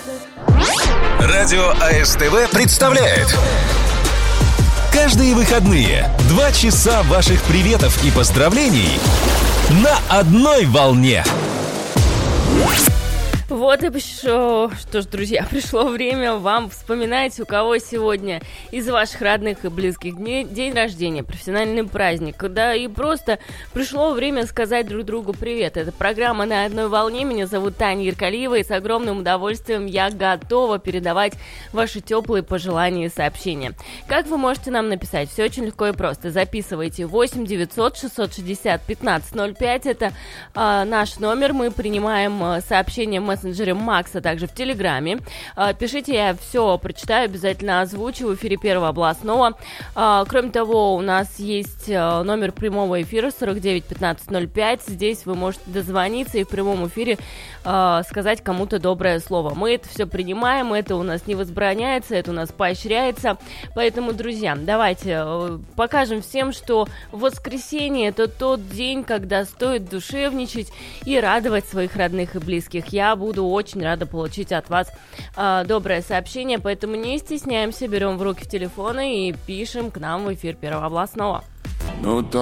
Радио АСТВ представляет каждые выходные 2 часа ваших приветов и поздравлений на одной волне. Вот и что ж, друзья, пришло время вам вспоминать, у кого сегодня из ваших родных и близких дней день рождения, профессиональный праздник, да и просто пришло время сказать друг другу привет. Это программа «На одной волне», меня зовут Таня Яркалиева, и с огромным удовольствием я готова передавать ваши теплые пожелания и сообщения. Как вы можете нам написать? Все очень легко и просто. Записывайте 8 900 660 1505, это наш номер, мы принимаем сообщения в мессенджере Макс, а также в Телеграме. Пишите, я все прочитаю, обязательно озвучу в эфире Первого областного. Кроме того, у нас есть номер прямого эфира 49 15 05. Здесь вы можете дозвониться и в прямом эфире сказать кому-то доброе слово. Мы это все принимаем, это у нас не возбраняется, это у нас поощряется. Поэтому, друзья, давайте покажем всем, что воскресенье — это тот день, когда стоит душевничать и радовать своих родных и близких. Я буду очень рада получить от вас доброе сообщение, поэтому не стесняемся, берем в руки телефоны и пишем к нам в эфир Первого областного. Ну,